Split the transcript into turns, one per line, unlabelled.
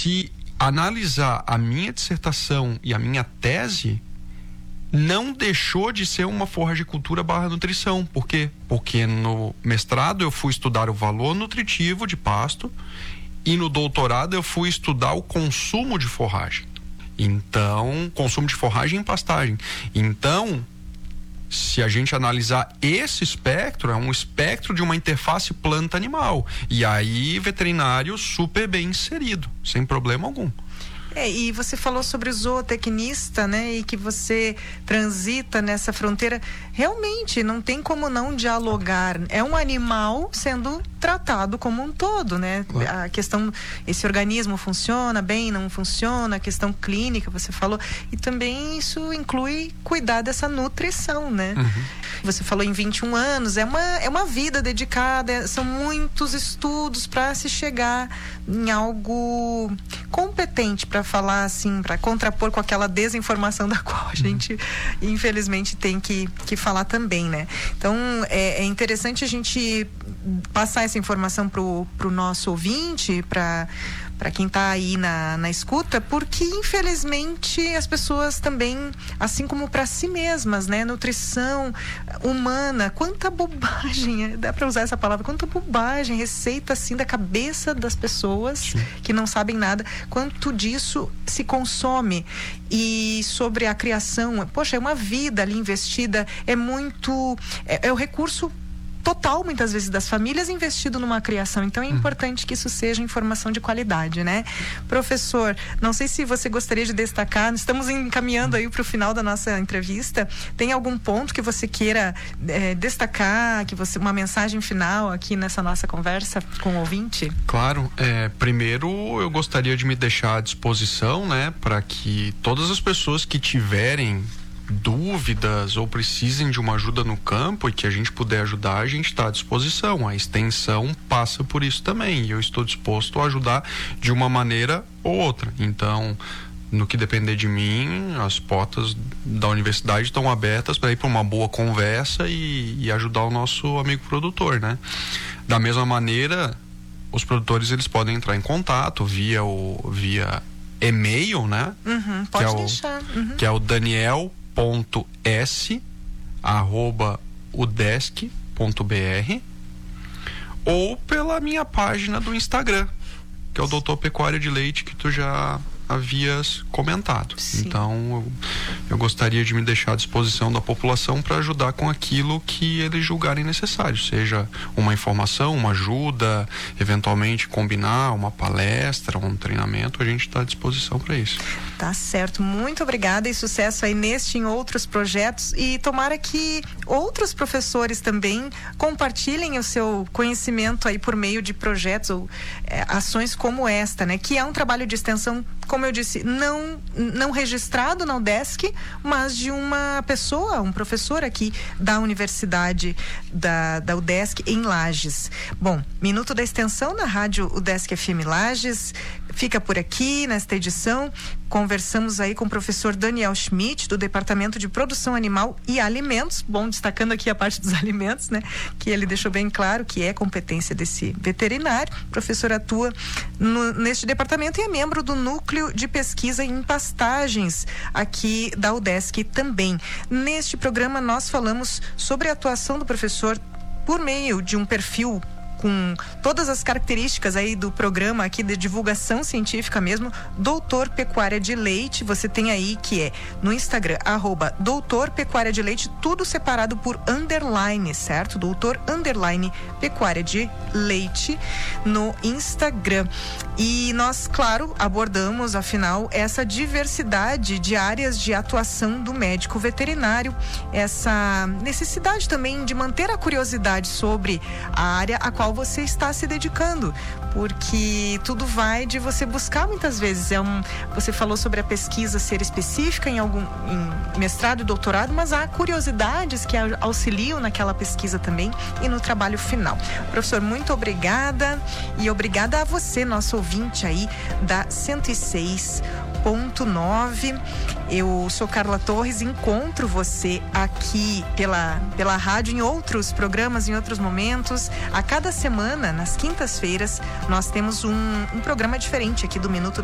se analisar a minha dissertação e a minha tese, não deixou de ser uma forragicultura / nutrição. Por quê? Porque no mestrado eu fui estudar o valor nutritivo de pasto e no doutorado eu fui estudar o consumo de forragem. Então, consumo de forragem em pastagem. Então, se a gente analisar esse espectro, é um espectro de uma interface planta-animal. E aí, veterinário super bem inserido, sem problema algum.
E você falou sobre o zootecnista, né? E que você transita nessa fronteira. Realmente, não tem como não dialogar. É um animal sendo tratado como um todo, né?
Claro.
A questão, esse organismo funciona bem, não funciona, a questão clínica, você falou. E também isso inclui cuidar dessa nutrição, né?
Uhum.
Você falou em 21 anos, é uma vida dedicada, são muitos estudos para se chegar em algo competente, para falar assim, para contrapor com aquela desinformação da qual a gente infelizmente tem que falar também, né? Então é interessante a gente passar essa informação pro nosso ouvinte, para quem está aí na escuta, porque infelizmente as pessoas também, assim como para si mesmas, né? Nutrição humana, quanta bobagem, dá para usar essa palavra, quanta bobagem, receita assim da cabeça das pessoas. Sim. Que não sabem nada, quanto disso se consome. E sobre a criação, poxa, é uma vida ali investida, é o recurso total, muitas vezes, das famílias investido numa criação. Então é importante que isso seja informação de qualidade, né? Professor, não sei se você gostaria de destacar, estamos encaminhando aí para o final da nossa entrevista, tem algum ponto que você queira destacar, uma mensagem final aqui nessa nossa conversa com o ouvinte?
Claro, primeiro eu gostaria de me deixar à disposição, né, para que todas as pessoas que tiverem dúvidas ou precisem de uma ajuda no campo e que a gente puder ajudar, a gente está à disposição. A extensão passa por isso também e eu estou disposto a ajudar de uma maneira ou outra. Então, no que depender de mim, as portas da universidade estão abertas para ir para uma boa conversa e ajudar o nosso amigo produtor, né? Da mesma maneira, os produtores eles podem entrar em contato via e-mail, né?
Pode deixar.
Que é o daniel.s@udesc.br ou pela minha página do Instagram, que é o Doutor Pecuária de Leite, que tu já havias comentado. Sim. Então eu gostaria de me deixar à disposição da população para ajudar com aquilo que eles julgarem necessário, seja uma informação, uma ajuda, eventualmente combinar uma palestra, um treinamento, a gente está à disposição para isso.
Tá certo, muito obrigada e sucesso aí neste e em outros projetos, e tomara que outros professores também compartilhem o seu conhecimento aí por meio de projetos ou ações como esta, né? Que é um trabalho de extensão, como eu disse, não registrado na UDESC, mas de uma pessoa, um professor aqui da Universidade da UDESC em Lages. Bom, Minuto da Extensão na rádio UDESC FM Lages fica por aqui nesta edição. Conversamos aí com o professor Daniel Schmidt, do Departamento de Produção Animal e Alimentos. Bom, destacando aqui a parte dos alimentos, né? Que ele deixou bem claro que é competência desse veterinário. O professor atua neste departamento e é membro do Núcleo de Pesquisa em Pastagens aqui da UDESC também. Neste programa nós falamos sobre a atuação do professor por meio de um perfil com todas as características aí do programa aqui de divulgação científica mesmo, Doutor Pecuária de Leite. Você tem aí que é no Instagram, @Doutor Pecuária de Leite, tudo separado por underline, certo? Doutor underline Pecuária de Leite no Instagram. E nós, claro, abordamos, afinal, essa diversidade de áreas de atuação do médico veterinário, essa necessidade também de manter a curiosidade sobre a área a qual você está se dedicando, porque tudo vai de você buscar muitas vezes. Você falou sobre a pesquisa ser específica em mestrado e doutorado, mas há curiosidades que auxiliam naquela pesquisa também e no trabalho final. Professor, muito obrigada e obrigada a você, nosso ouvinte aí da 106.9. Eu sou Carla Torres, encontro você aqui pela rádio em outros programas, em outros momentos. A cada semana, nas quintas-feiras, nós temos um programa diferente aqui do Minuto